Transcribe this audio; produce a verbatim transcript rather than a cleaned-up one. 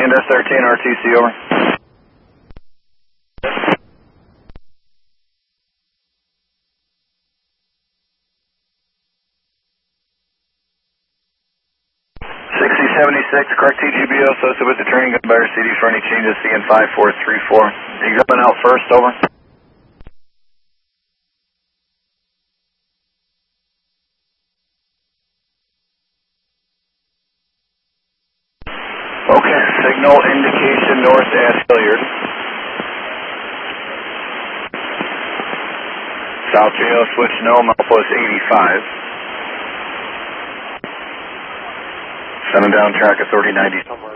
Land S thirteen R T C, over. sixty seventy-six, correct T G B O, associated with the training gun buyer C D for any changes, C N five four three four. Are you coming out first, over? Okay, signal indication north as Hilliard. South J O switch no, Malpost eighty-five. Sending down track authority ninety.